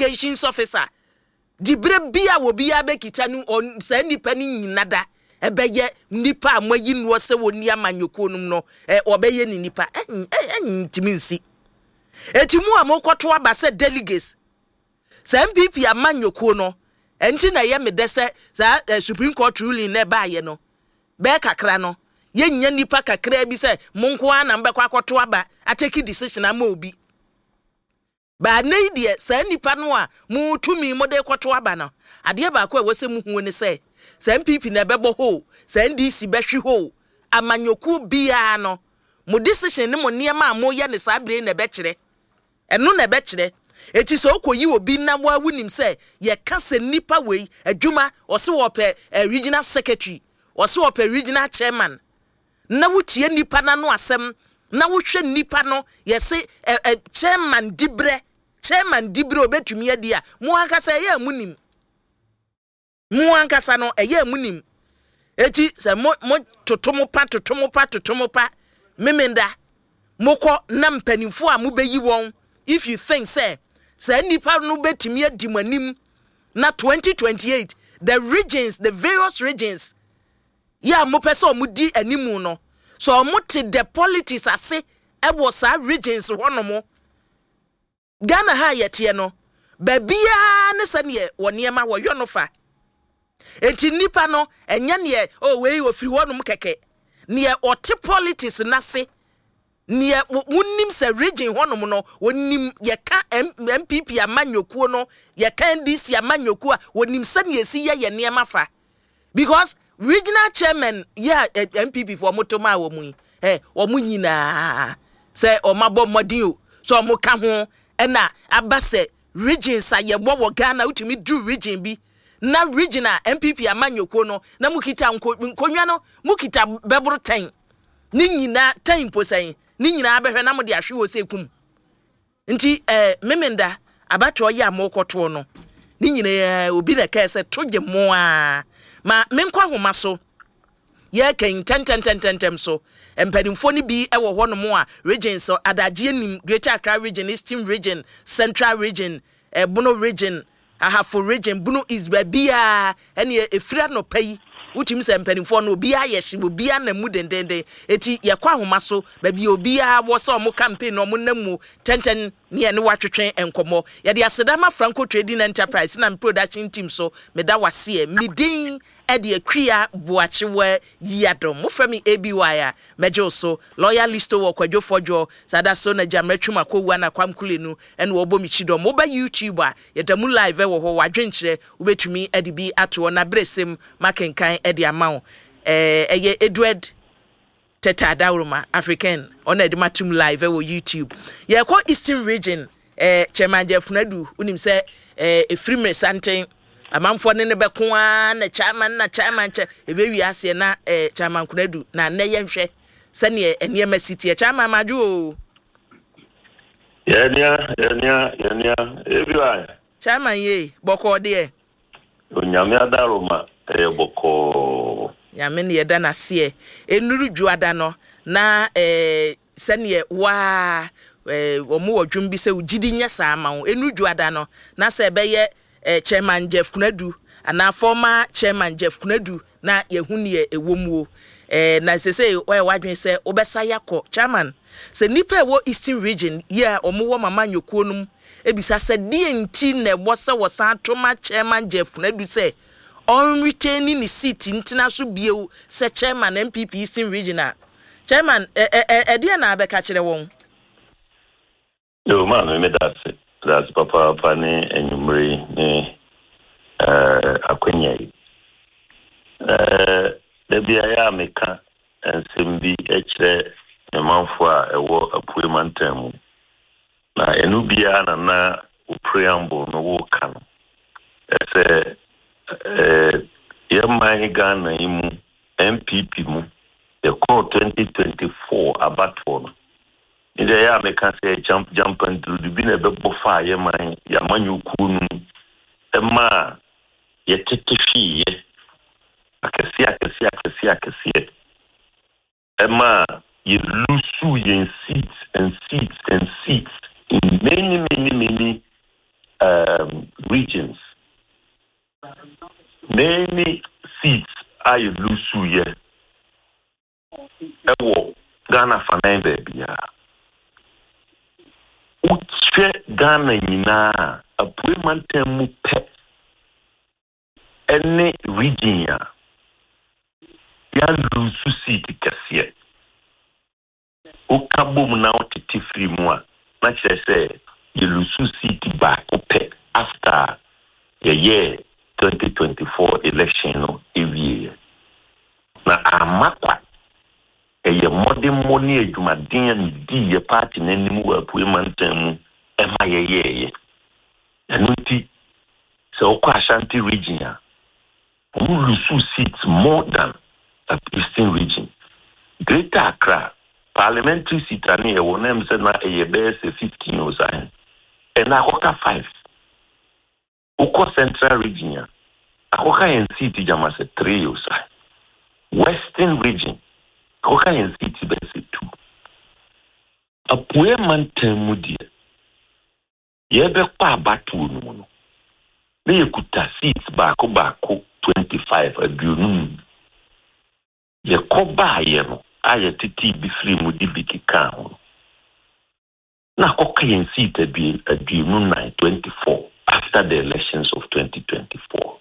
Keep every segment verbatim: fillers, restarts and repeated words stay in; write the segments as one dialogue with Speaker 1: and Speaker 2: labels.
Speaker 1: communications officer dibre bia wo bia be kita no on sa nipa ni nyinada ebeye nipa amayi no se woni amanyoko num no e obeye ni nipa entimi nsi etimu amokoto aba se delegates sa M P P amanyoko no enti na ye mede se sa Supreme Court ruling na ba ye no be kakra no ye nya nipa kakra bi se monko ana mbekwa akoto aba ateki decision ama obi ba na idie sa nipa no a mu tumi mo de koto aba no ade ba ko e wose mu hu ni se sa M P P na bebo ho sa N D C behwe ho amanyoku bia no mo decision ni mo niema mo ye ne sa bre na be kire eno na be kire eti so koyi obi na wa wunim se ye ka se nipa wei adwuma o se wo pe regional secretary o se wo pe regional chairman na wutie nipa na no asem na wohwe nipa no ye se chairman dibre chairman dibre obetumi adi a mo ankasa ye amunim mo ankasa no eye amunim eti se mo mo totomo pa totomo pa totomo pa memenda moko na mpanimfo a mo beyi won if you think say say nipa no betumi adi manim na twenty twenty-eight the regions the various regions ya mo pese mo di animu no so mo te the politics ase e wo sa regions honomo Ghana ha yete no babia ne se ne woniema wo yo no fa enti nipa no enya ne o wei ofiri honum keke ne ote politics na se ne wonnim se region honum no wonnim ye ka M P P amanyokuo no ye ka N D C amanyokuo a wonnim se ne esi ye ye niema fa because regional chairman yeah M P P for motoma wo mu eh wo mu nyina se o mabo modin o so mo ka ho na abase regions aye wo Ghana utimi du region bi na regional M P P amanyoko no na mukita nkonwa no mukita bebro ten ni nyina ten posan ni nyina abehwe na mo de ahwe wo sekum nti eh memenda abato ye amokoto no ni nyina obi na ka se toje mo a ma menkwa homa so ye kan ten ten ten ten tem so empanimfo ni bi e wo ho no mo a regions so adaje nim Greater Accra region, Eastern region, Central region, e Bono region, Ahafo region, Bono is babia ene efira no pai utim se empanimfo no bia ye hye bia na mu dendende eti ye kwa homa so babi obia wo so mo campaign no mo namu ten ten ne ne watwetwen enkomo ye de asedama Franco Trading Enterprise na production team so me da wase midin e de akria boachewa yadom mo frami A B Y a mejo so loyalist wo kwadwofojo sada so na jamatwuma kowu na kwamkulenu ene wo bomi chido mo ba YouTube a ye da mu live wo ho wadwenkyere ubetumi e de bi ato na bresem makenkan e de amawo eh eye Edward Teta Dauruma African ona de matum live wo YouTube ye ko Eastern region eh Chairman Jeff Nadu unim se eh efrimre santen amamfo ne ne beko a na chairman na chairman che ebe wi ase na eh Chairman Kunadu na ne ye hwe se ne eniema city chairman maju o
Speaker 2: ye nia ye nia ye nia ebi wa
Speaker 1: chairman ye boko de
Speaker 2: onyame adaroma eh boko
Speaker 1: ya men ye da na se enuru juada no na eh sene wa eh omo wodwum bi se ugidi nya sa ma wo enuru juada no na se be ye eh, Chairman Jeff Kunadu ana former Chairman Jeff Kunadu na yehuni ewomuo eh na se se we wadwen se obesa yakọ chairman se nipa e wo Eastern region ya omo wo mama nyokuo num ebisa se die nti na ebo se wo san atoma Chairman Jeff Kunadu se on retaining the seat ntina so bieu se Chairman M P P Eastern regional chairman eh eh eh dia na abeka kire won
Speaker 2: yo man me that's that's papa pani enyumri ni eh akwenya eh de bia ya meka ensembi ekire emanfo a ewo apuemantam na enu bia na na preamble no wo kan ese eh yemma Ghana imu M P P mu the call twenty twenty-four abatwo inde ya meka say jump jump and through the bine bebo fa yemma yamanyoku nu emma yetetefi akasi akasi akasi akasi emma you lose yen seats and seats and seats in many many many um, regions. Many seats are you lose here. Ewo Ghana fanan baby. Uche Ghana yina appointment mu pe any region ya ya lose seat kasiye. Ukabum na otiti free mu a na kire say you lose seat back up after the year twenty twenty-four election no every year. Na amakwa eye modern money adwumaden ni di ye party nanim wa appointment mu e ma ye ye. Enuti so kwa Ashanti region ya we lose seats more than the Eastern region. Greater Accra parliamentary seat ani e wonem se na e be se fifteen o sai. E na koka five. Uko Central region ya akoka yen seat jama se three o sai. Western region akoka yen seat be se two. Apuye manten die ye be kwa batu no no. Ne yekuta seats baako baako twenty-five aduonum. Ye koba ye no aye titi bi free mu di bi kika ho. Na koka yen seat abi aduonum nine twenty-four after the elections of twenty twenty-four.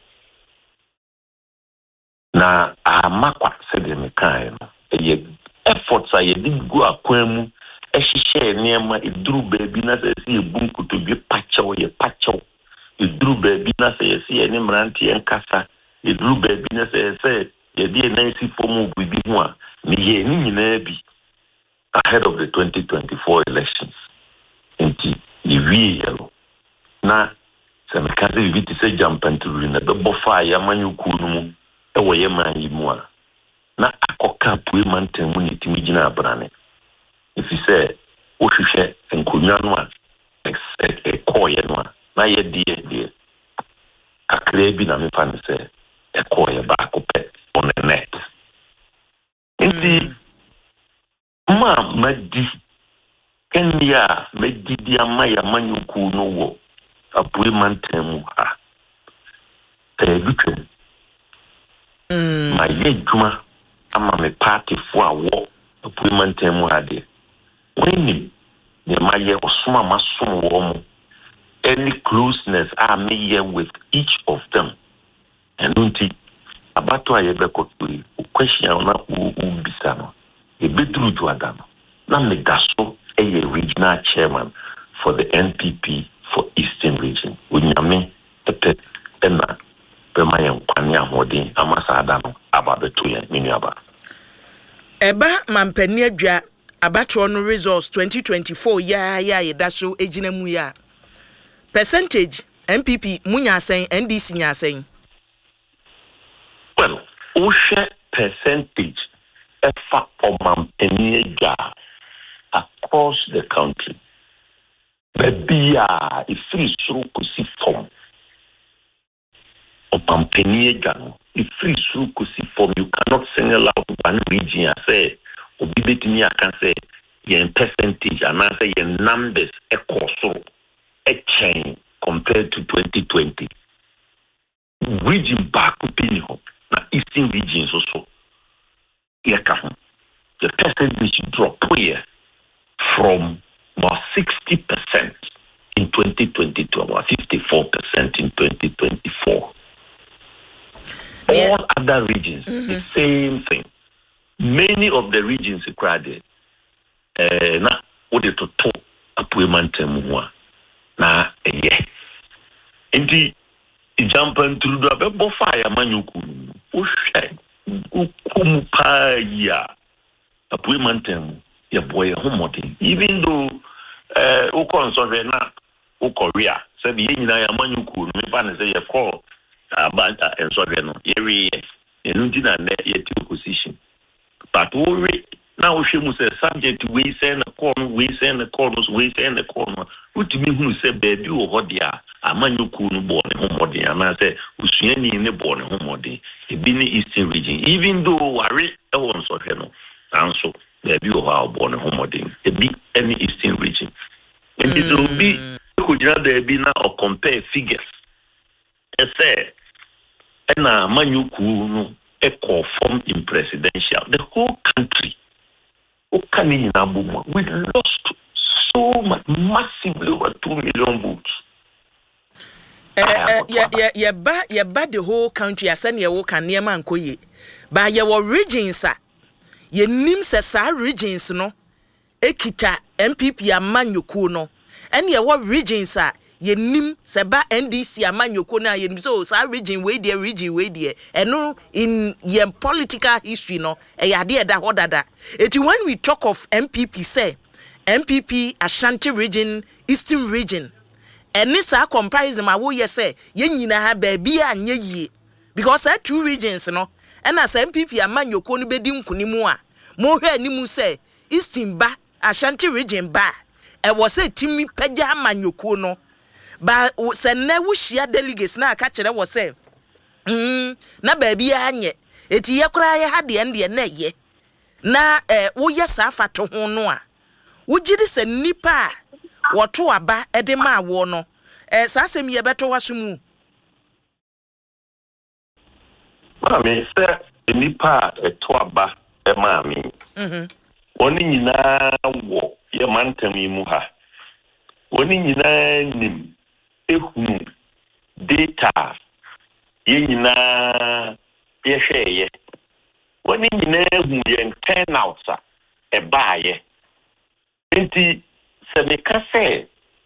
Speaker 2: Na amakwa se de mekan no ye efforts aye di go akwan mu ehihye niema eduru baabi na se se ebunku to bi pacho ye pacho eduru baabi na se ye se ni mranti enkasa eduru baabi na se se ye di na si fomu bi bi ho a me ye ni nyina bi ahead of the twenty twenty-four elections. Enti iwie yelo na se mekaze bi ti se jampanturu na be bofa ya manyuku no mu e wo ye man yi mu a na akoka pue manten mu ni timi gina abrane. If you say o hwehwe enkonya no a e koye no a na ye die die akre bi na me fa ne se e koye ba ko pe on the net. Inti ma madi kenya madi dia maya manyuku no wo apue manten mu ha e bitwe mm ma ye djuma ama me party fo a wo apue manten mu ha de when ne ma ye osuma masom wo mu any closeness are me here with each of them. And unti abato aye be kotu question na u bisa no e bedru ju adano na me gaso a regional chairman for the N P P for Eastern region unyame tete ena be mayen kwani ahode amasa adano ababeto ye minu aba
Speaker 1: eba mampani adwa abatro no results twenty twenty-four ya ya yedaso ejina mu ya percentage N P P munya asen N D C nya asen.
Speaker 2: Well, o share percentage efa omampani adwa across the country. Baby ya ifri suru kusi form omampani adwa ifri suru kusi form. You cannot single out one region and say obi betimi aka say yen percentage and say yen numbers e koso e change compared to twenty twenty. Region back opinion na Eastern regions also yeka the percentage drop here from about sixty percent in twenty twenty to about fifty-four percent in twenty twenty-four. Yeah. All other regions, mm-hmm. the same thing. Many of the regions crowded. Eh, na ode to to appointment mu na eh. Inti jampan through the be fire manyuku. O hwe ukumu pa ya appointment mu ya boy homodi. Even though eh o konsolve na o Korea say be nyina ya manyuku me pa ne say ye call about ensolve no ye we enu di na na ye ti opposition. But we now we should say subject we send a corner, we send a corners, we send a corner. What me who say baby or what dia a man you couldn't born homody and I say Usiani in the born homody, a bini Eastern region, even though I read a one so heno, and so baby or our born homody, a big any Eastern region. And it will be ogyina there bi na or compare figures say na Manyuku no e conform in presidential the whole country o kanini na bomo we lost so much massively over two million votes.
Speaker 1: Uh, yeah, yeah, yeah, ba, yeah, ba the whole country. I send you walk and near man koye. But ye were regions, ye nim se sa regions no. Ekita M P P a Manyuku no. And ye were regions, ye nim se ba N D C a Manyuku na ye so sa region way there, region way there. And no in ye political history no. E ya de da ho dada. Eti when we talk of M P P say M P P Ashanti region, Eastern region. And this a comparison ma wo say ye nyina ha baby anye yie because that two regions no and as M P P Amanyoko no bedi nkunimu a mo hwe animu say Eastern ba Ashanti region ba e wo say timi pagya Amanyoko no ba se na wo hia delegates na aka kire wo say mm na baby anye eti ye kura ye ha de ende na ye na eh wo ye sa fato ho no a wo gidi se nipa Watu aba edema wo no eh sasem ye beto wasumu
Speaker 2: mami se nipa eto aba e mami mhm oni nyina wo ye mantam yi mu ha oni nyina nim ehunu data ye nyina ye hweye oni nyina hu ye turn out sa e baaye enti se me ka say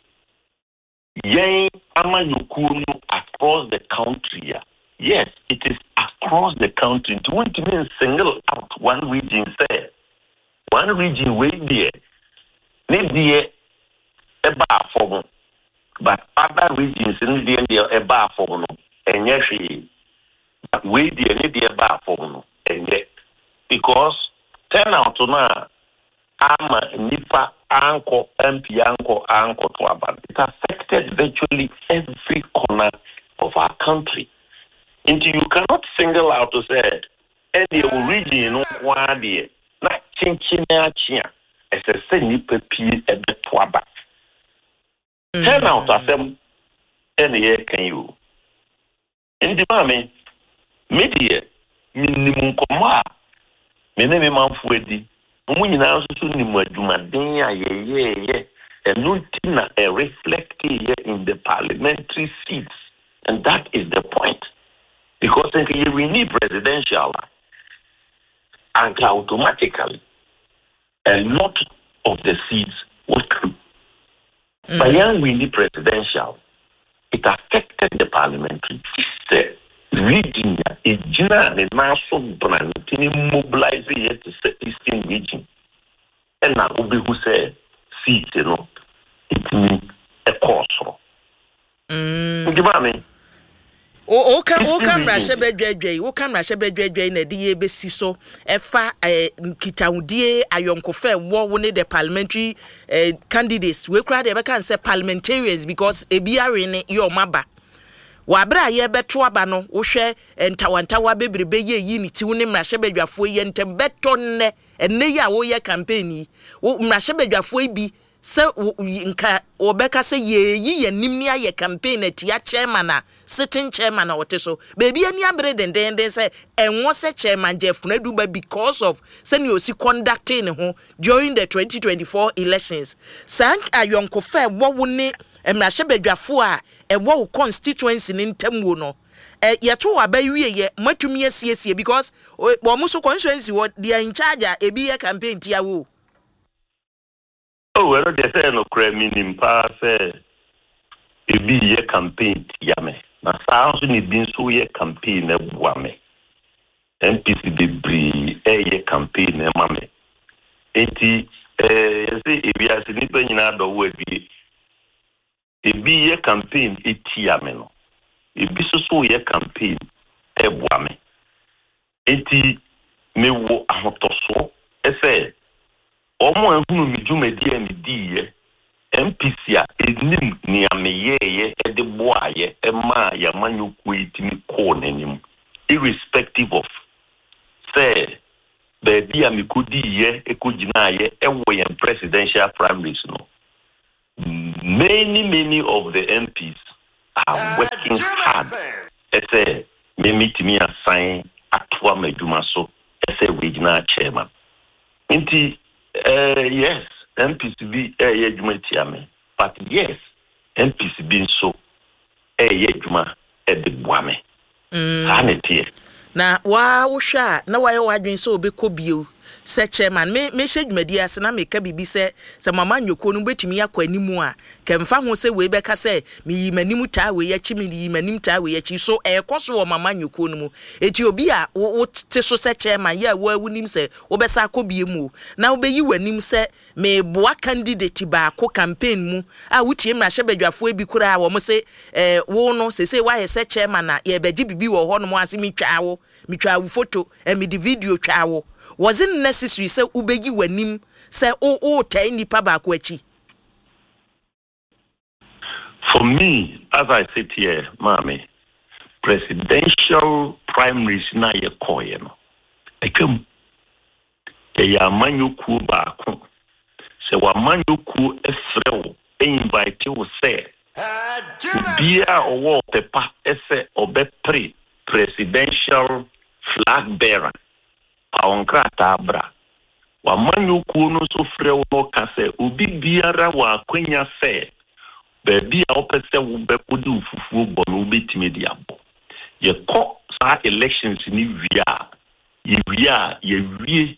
Speaker 2: yen Amanyoko across the country. Yes, it is across the country. To want to mean single out one region say one region way there maybe a bar for but other regions in the a bar for no and yes but way there maybe a bar for no and yet because turn out to now ama nipa anko M P anko anko to aban. It affected virtually every corner of our country. And you cannot single out to say any region one day na chinchina chia as a say nipa pi e be to aban. Turn out as them any year can you. In the moment media minimum koma me ne me manfuedi Omu nyina so ni mu adwumaden a ye ye ye enu tina e reflect here in the parliamentary seats and that is the point because if we need presidential and automatically a lot of the seats was true. Mm-hmm. But when we need presidential it affected the parliamentary seats. Region is general and national brand to mobilize it to the Eastern region. And now we who say seats, you know, it means a course. Mm. You know me?
Speaker 1: O o kan o kan rashe bedwedwe o kan rashe bedwedwe na de ye besi so efa kitawudie ayonkofa wo wo ne the parliamentary uh, candidates we kra de be kan say parliamentarians because ebiare ne your maba Wabra ye beto aba no wo hwe entawantawa bebrebe ye yi ni ti wo ne mrahye badwafo ye ntem beto ne enne ya wo ye campaign yi wo mrahye badwafo bi se nka obeka se ye yi ye nimni aye campaign atia chairman a sitting chairman a wote so bebi ani abre denden den se enwo se chairman Jeff Naduba because of se ne osi conducting ho during the twenty twenty-four elections sank ayonkofa wo wo ne emrahye badwafo a ewo constituency ni ntamwo no eh yeto abawie ye matumi asiesie because wo muso constituency wo they in charge a ebi ye campaign tia wo
Speaker 2: oh well they say no crime pa say ebi ye campaign tia me na saa so ni bin so ye campaign na bua me M P C debri e ye campaign na ma me enti eh say ebi asini pa nyina do wo ebi ebi ye campaign etia me no ebi so so ye campaign e bua me enti me wo ahotoso e say omo ehunu mi dwumadi ani di ye M P C a enim ni ameye ye e de boa ye e ma ya Amanyoko etimi ko nanim irrespective of say baby amikodi ye ekogina ye e wo ye presidential primaries no many, many of the M Ps are working hard. I say, me meet me assign Atwa Medumaso as a regional chairman. Inti, uh, yes, M Ps be a yejumetiame, but yes, M Ps being so a yejuma at the Buame. Mm.
Speaker 1: Na wa wusha na wa yo adwen so obekọ bio se chairman me me hwedwumadi ase na me ka bibi se se mama nyoko no betimi yakọ animu a kemfa ho se we beka se me yi manimu taa we yachi me yi manim taa we yachi so e koso wo mama nyoko no mu eti obi a wo te so se chairman ya wo awunim se wo besa akobie mu na wo beyi wanim se me boa candidate ba ko campaign mu a wutie mra hyebadwafo ebi kura wo mo se eh wo no se se wa ye se chairman na ye beji bibi wo ho no mo ase mitwa wo mitwa wo photo e me di video twa wo wasn't necessary say ubegi wanim say o o tai nipa ba ko achi.
Speaker 2: For me, as I sit here, mommy, presidential primaries na ye koye no ekem e ya manyoku ba ko se wa manyoku efrew e invite wo say bia owo pepa ese obepre presidential flag bearer awonkra tabra wa manyoku no so frew no ka se obi biara wa kwanya se bebi a opese wo bekodi ufufu bo no betimi di abo ye ko sa elections ni via ye via ye wie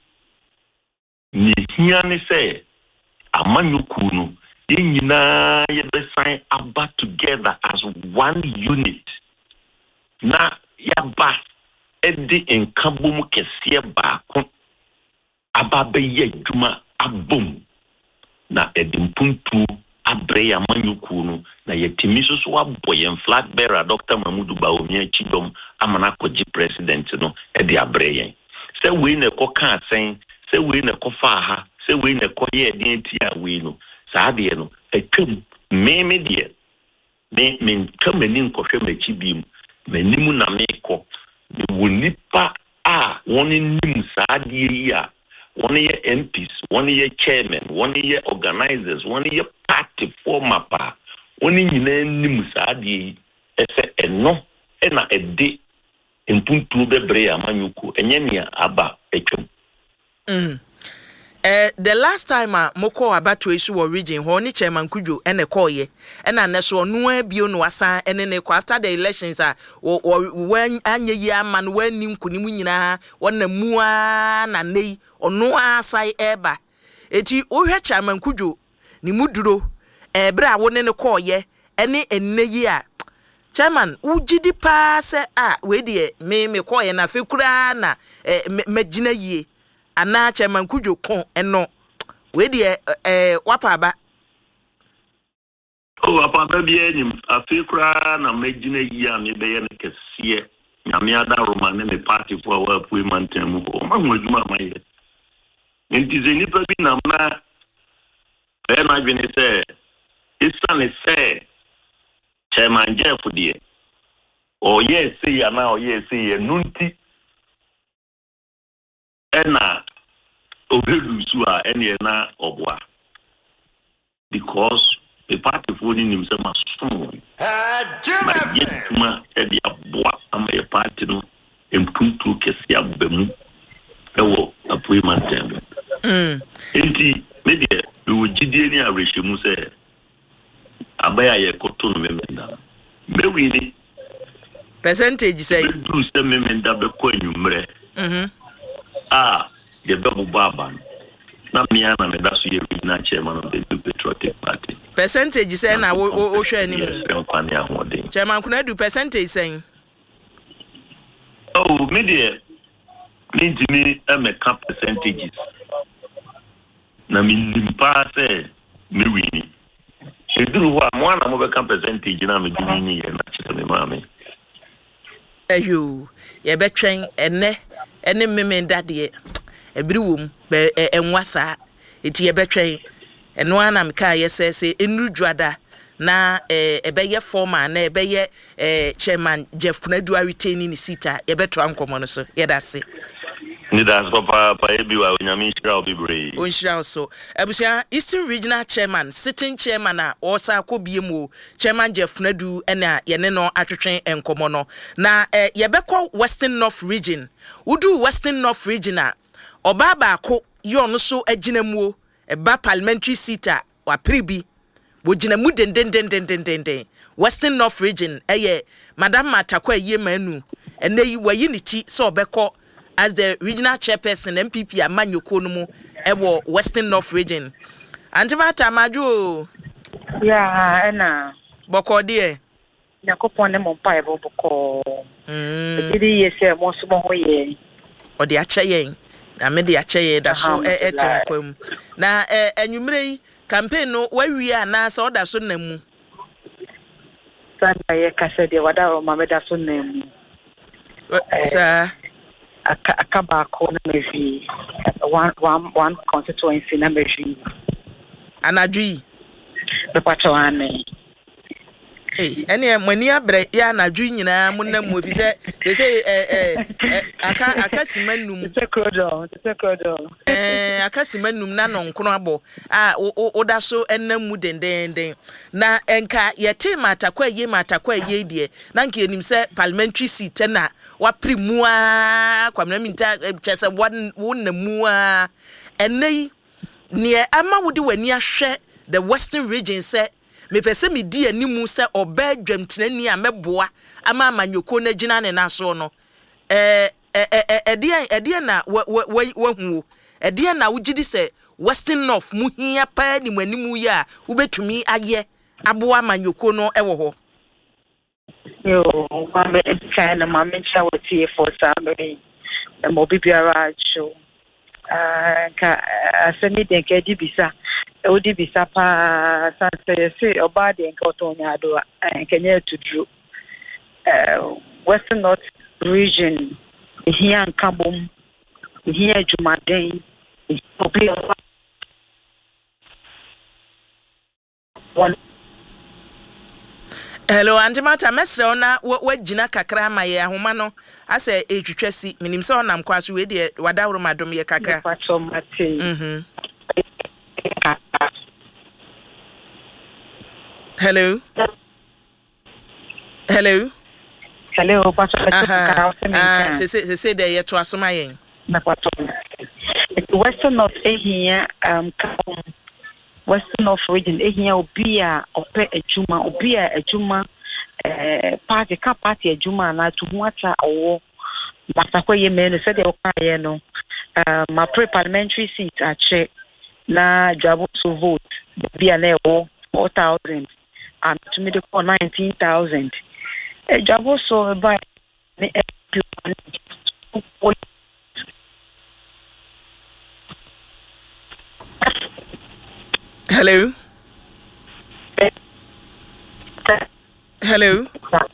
Speaker 2: ni hia ni se amanyoku no ye nyina ye be sign aba together as one unit na ya ba edi enkabom kese ba ko aba be ye dwuma abom na edimpuntu abre ya manyoku no na yetimi so so aboyen flag bearer Doctor Mamudu Bawumia Chidom amana koji president no e de abre yen se we na ko ka sen se we na ko fa ha se we na ko ye de tia we no sa de no atwam me me de me me kamani nkofwe machi bim manimu na me ko wonipa a woni nim sa de yi a one year M Ps, one year chairman, one year organizers, one year party former pa, one year nimusadi, ese eno, ena ede, impuntu bebre amanyuku, enyemia aba echum.
Speaker 1: Mm. Uh, the last time uh, moko abato isu wa region ho ni chairman Kujo ene koye ena ne so no abio no asa ene ne after the elections a wan anye yi ama no wani nkunimu nyina wona mua na nei ono asai eba eti ohwe chairman Kujo ni muduro e bra a woni ne koye ene enne yi a chairman ugidi pa se a we de me me koye na fekura na magina yi ana chairman Kujo kon eno we de eh wapa ba
Speaker 2: o wapa ba bi enyim afekura na magina yi a me be ye ne kese nyame ada roma ne me party for wa pu mantam o ma nwajuma maye enti zeni pa bi na na e na gene se isane se chairman Jeff die o yes say ya na o yes say ya nunti ena obelusu a ene na obwa because the party for himself must strong ah jema e dia boa ama e party no empuntu kesi abemu ewo apoi mantem mm enti media we gidie ni arehemu se abaya ye koto no memenda mewi ni
Speaker 1: percentage say
Speaker 2: do se memenda be ko anwumre mhm ah the double baba na me ana me da so ye regional chairman of the Patriotic Party
Speaker 1: percentage say na wo wo hwe ni
Speaker 2: mu
Speaker 1: chairman kuna do percentage say
Speaker 2: oh media need me e me cap percentages na me nimpa say me wini eduru ho a mo ana mo be cap percentage na me di wini ye na chire me mama
Speaker 1: ayo ye betwen ene ene memenda de ebiri wom be enwasa eti ye betwen eno ana mka yese se enudwada na eh ebeye former na ebeye eh chairman Jeff Kunadu retaining sita ye beto ankomo no so ye da se
Speaker 2: Nidas papa pa ebi wa onyame hira obibre.
Speaker 1: Onhira so. Abusia Eastern Regional Chairman, sitting chairman a osa kobiemu, Chairman Jeff Nadu ena yene no atwetwen enkomo no. Na eh, yebekọ Western North Region. Udu Western North Region a oba baako yo no so aginamu eba parliamentary seat a wapribi. Wo ginamu den den den den den den. Western North Region eye Madam Matakwa Yemanu ene yi wayi ni ti so obekọ as the regional chairperson M P P Amanyoko no mu ewo Western North Region. Antibata maju.
Speaker 3: Yeah, na.
Speaker 1: Boko de.
Speaker 3: Yakopon ne mompa e boko.
Speaker 1: Mm.
Speaker 3: Didi yese mo so mo hoye.
Speaker 1: O de ache yen. Na me de ache yen da so e etenkwam. Na eh anwumre yi campaign no wawi a na so da so na mu.
Speaker 3: Sanda ye kase de wada o ma me da so na mu.
Speaker 1: Sa
Speaker 3: Akabako na mevi one one one constituency na mevi
Speaker 1: anadwi
Speaker 3: the patwane
Speaker 1: eh ene mani abre ya anadwi nyina munna mu ofi se se eh eh aka akasimanum
Speaker 3: tekodo tekodo
Speaker 1: eh akasimanum na no nkono abo a oda so enam dendenden na enka yete matakwa ye matakwa ye die na nka enim se parliamentary seat na wa primua kwamna minta chese won mu a enei ne ama wodi wani ahwe the Western Region se me pese me di animu se oba dwamtenani a meboa ama amanyoko na gina ne naso no eh eh eh eh na wahu eh na wugidi se Western North muhia pa ni manimu ya ubetumi aye aboa amanyoko no ewo ho
Speaker 3: yo mama kana mama chawati for samari e mo bibiara show ah ka asemi den ka di bisa odi bisa pa sanse se oba de nka otonya do kenya tudru Western North Region here in Kabum here Jumaden obi one.
Speaker 1: Hello Antimata mesre ona wagina kakra ma ye ahoma no ase etwetwasi minim se onam kwaso we de wadawro madom ye kakra mhm Hello Hello
Speaker 3: Hello paso
Speaker 1: ah se se se de ye to asoma yen
Speaker 3: na paso Western North here um Western North Region ehia obi a ope ejuma obi a ejuma eh party ka party ejuma na tuhuata owo Matakwa ye me no said the okaye no uh my pre parliamentary seat ache na jabo to vote be an ewo four thousand and to me the call nineteen thousand e jabo so by
Speaker 1: Hello Hello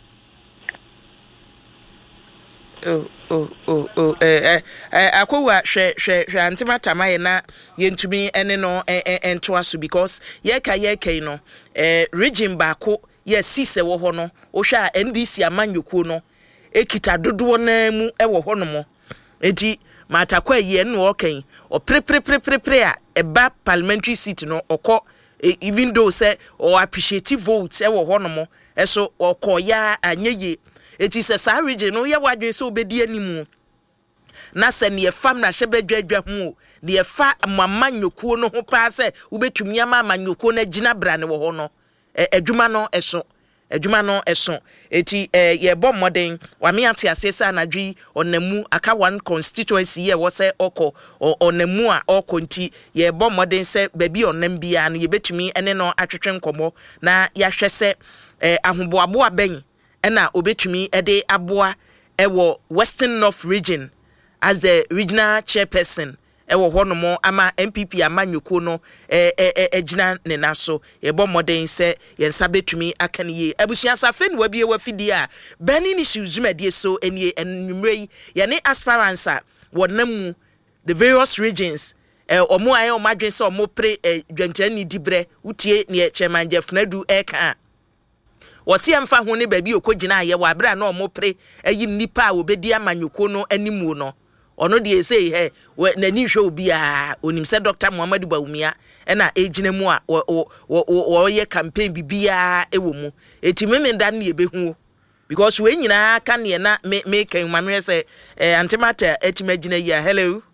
Speaker 1: Oh oh oh oh eh eh akwa hwe hwe hwe Antimata maye na yentumi ene no ento aso because ye ka ye kai no eh region baako ye sise wo ho no wo hwa N D C amanyoko no ekita dodo na mu e wo ho no mo enti matakwa ye no okan o pre pre pre pre pre a eba parliamentary seat no okọ even though say o appreciate vote e wo ho no mo eso okoya anyeye eti se sa region no ye wadwen se obedi animu na se ne fam na hyebedwadwa hu ne fa mamanyoko no ho pa se ubetumi ama amanyoko na gina bra ne wo ho no adwuma no eso adwuma no eso eti ye bom modern wa me ate asesa anadwi onamu aka one constituency ye wo se oko onamu a oko nti ye bom modern se baby onam bia no ye betumi ene no atwetwe nkomo na ya hwe se ahoboabo aben ena obetumi ede aboa ewo Western North Region as the regional chairperson ewo honomo ama M P P amanyoko no eh eh egina ne naso ye bom modern se ye nsa betumi akaniye abusia safe ne wabie wafidi a bani ni shuzumade so enie enwumrei ye ne aspirants a wonamu the various regions eh omo aye omadwen se omo pre dwantani dibre utie ne Chairman Jeff Nadu eka wose amfa ho ne baabi okogina aye wa bra na omo pre ayi nipa a obedi amanyoko no animu no ono de say he nani hwe obi a onim se Doctor Muhammadu Bawumia e na ejina mu a wo ye campaign bibia e wo mu etime me nda na ebehu because we nyina ka ne na me me kan mamre say eh antimata etime gina yi hello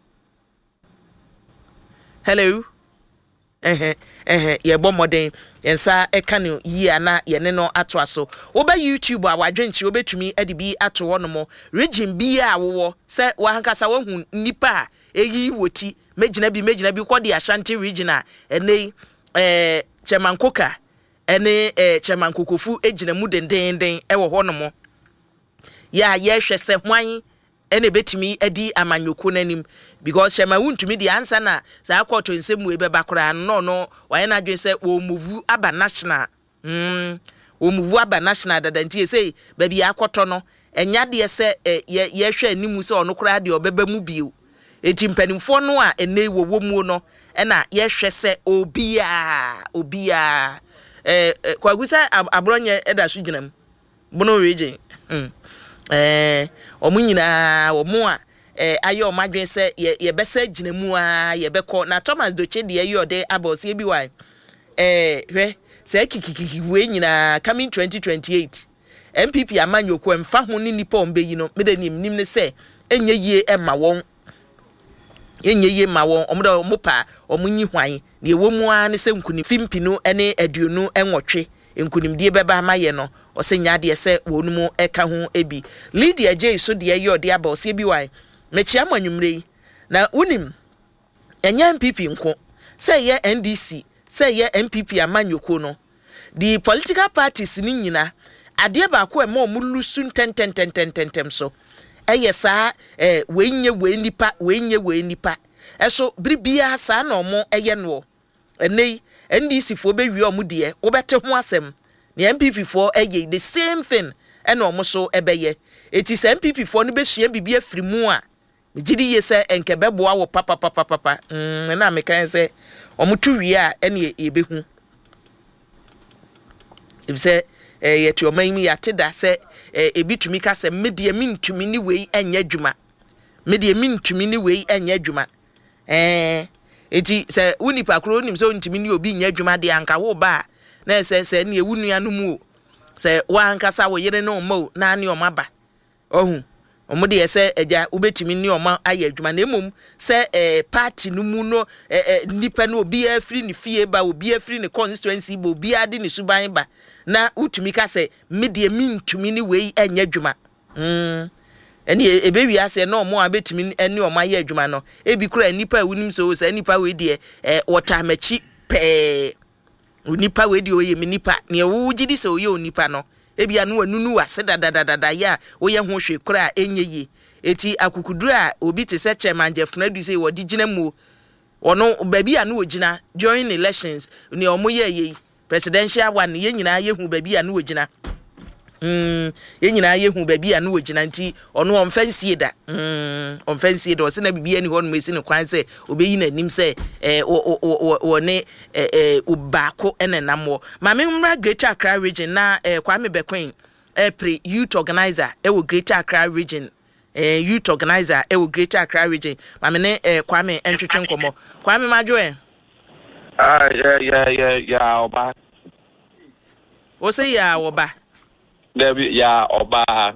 Speaker 1: hello eh eh ye bo modern yensa eka ne yi ana ye ne no ato aso wo ba YouTube a wadwenchi wo betumi ade bi ato wono mo region bi a wo se wa hankasa wo hu nipa eyi woti megina bi megina bi kwodi Ashanti region a ene eh Chemankoka ene eh Chemankokofu ejina mu dendenden e wo hono mo ya ye hwese hwan ene betimi adi amanyoko nanim because shema wuntumi di answer na sa akwato nsemu ebe bakora no no waye na dwe se wo move aba national mm wo move aba national dadantie say baby akwato no enya de se ye ye hwe animu se ono kora de obeba mu bio eti mpanimfo no a ene wo wo mu no ena ye hwe se obia obia eh kwagusa abronye eda so ginam bono region mm eh omunyina wo mu a eh ayo madwen se ye besa ginemu a ye beko na Thomas Doche de ye ode abose bi wan eh hwe se kikikiki we nyina coming twenty twenty-eight M P P amanyoko emfa ho ni nipa ombe yi no mede nim nim ne se enye yie ema won enye yie ma won omoda omopa omunyi hwan ne wo mu a ne se nkuni fimpinu ene aduonu enwotwe nkunimdie beba maye no osenya de se wonumu eka ho ebi Lydia J so de ye ode abose bi wan mechi amanyumre na unim enye M P P nko say ye N D C say ye M P P amanyoko no the political parties ni nyina ade ba ko e ma omulusu ten ten ten ten ten so eye sa eh wenye we nipa wenye we nipa eso bribia sa na omo eye no enei N D C fo be wi omo de wo bete ho asem ne M P P fo eye the same thing e na omo so ebeye eti se M P P fo no be sua bibia firi mu a megidi ye se enkebe boa wo papa papa papa mm na me kan se omo tu wi a ene ebehu if say eh yet your man mi ateda se ebitumi ka se medie mintumi ni wei enya dwuma medie mintumi ni wei enya dwuma eh eti se unipa kro nim so ntimi ni obi nya dwuma de anka wo ba na se se ne ewunu anu mu se wa anka sa wo yere no mo na ne omaba ohun omode ese eja ubetimi ni oma aye adwuma na emom se eh party no mu no eh nipa no obi afri ni fie ba obi afri ni constituency ba obi ade ni suban ba na utumi ka se medie mintumi ni wei enya adwuma mm eni ebewi ase na omo abetimi eni oma aye adwuma no ebi kura nipa wunim so se nipa we die eh wotamachi pe nipa we die oye mi nipa ne wo gidi se oye onipa no ebi anu anunu wase dadadada ya woye ho hwe kura enyeyi eti akukuduru a obi te se chairman Jeff Nadu say wodi gina mu ono baby anu ogina during elections ne omo ye ye presidential one ye nyina ye hu baby anu ogina mm ye nyina ye hu baby anu ogina nti ono onfansie da mm onfansie da o se na bibia ni ho no mesi ne kwan se obeyi na nim se eh wo ne eh ubako enenamo ma me mra Greater Accra region na eh Kwame Bekwin eh pre youth organizer e wo Greater Accra region eh youth organizer e wo Greater Accra region ma me ne eh Kwame entwetwe nkomo Kwame Madwoe
Speaker 4: ah yeah yeah yeah yeah oba
Speaker 1: o se ya oba
Speaker 4: Debi ya oba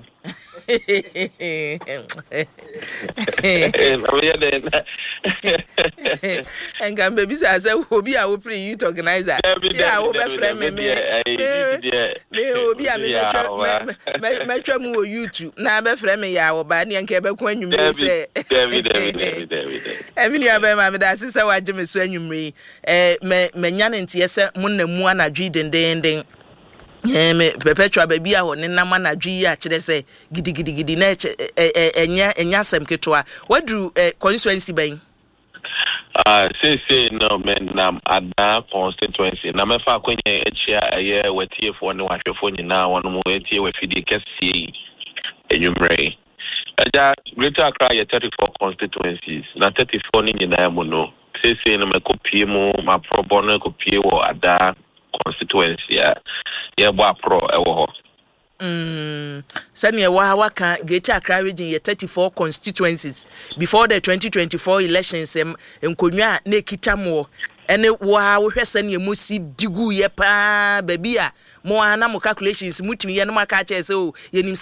Speaker 1: enga baby say say obi a wo pre youth organizer ya wo be frame me me obi a me me me twa mu wo YouTube na be frame ya oba ne enka be ko anwumre say
Speaker 4: Debi Debi Debi Debi
Speaker 1: Emini aba ma me da se say waje me so anwumre eh me nya ne ntie se munnamu anadwi dendenden eh me perpetual baby a ho ne nam anadwi a kire se gidi gidi gidi na enya enya sem ketwa wadu constituency ban
Speaker 4: ah say say no men nam ada constituency na me fa kwenye echia aye wetie fo ne wahwefo nyina wono mo etie wafidi kese enwumre aja Greater Accra ye thirty-four constituencies na thirty-four ni nyina mu no say say no me kopie mu ma probo no kopie wo ada constituency ya ye bo apro e wo ho
Speaker 1: mm sani wa waka Greater Accra region ye thirty-four constituencies before the twenty twenty-four elections em nkonwa na ekita mo ene wa wo hwese na emu si digu ye pa baby a mo ana mo calculations mutimi ye no maka che se o ye nim